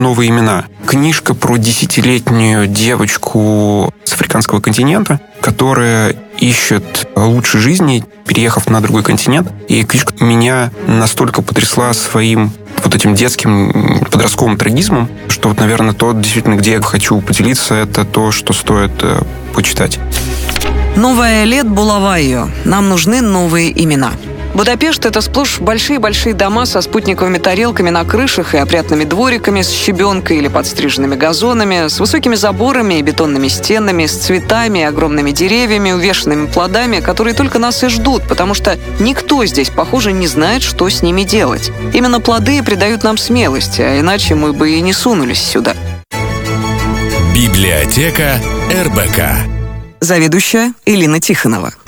новые имена. Книжка про 10-летнюю девочку с африканского континента, которая ищет лучшей жизни, переехав на другой континент. И книжка меня настолько потрясла своим вот этим детским подростковым трагизмом, что вот, наверное, то, действительно, где я хочу поделиться, это то, что стоит почитать. Новая лет Булавайо. Нам нужны новые имена. Будапешт — это сплошь большие-большие дома со спутниковыми тарелками на крышах и опрятными двориками с щебенкой или подстриженными газонами, с высокими заборами и бетонными стенами, с цветами и огромными деревьями, увешанными плодами, которые только нас и ждут, потому что никто здесь, похоже, не знает, что с ними делать. Именно плоды придают нам смелости, а иначе мы бы и не сунулись сюда. Библиотека РБК. Заведующая Элина Тихонова.